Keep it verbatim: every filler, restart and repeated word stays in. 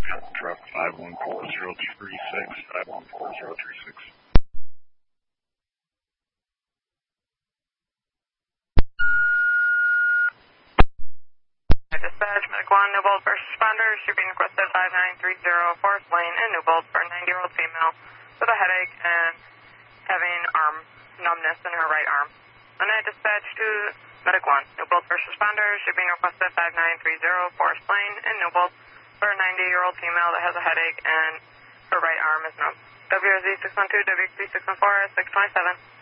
truck five one four zero three six, five one four zero three six. Dispatch, Medic one, Newbold, first responder, shipping requested five nine three zero, Forest Lane in Newbold for a ninety-year-old female with a headache and having arm numbness in her right arm. On that dispatch to Medic one, Newbold, first responder, shipping requested five nine three zero, Forest Lane in Newbold for a ninety-year-old female that has a headache and her right arm is numb. W R Z six one two, W X C six one four, six twenty-seven.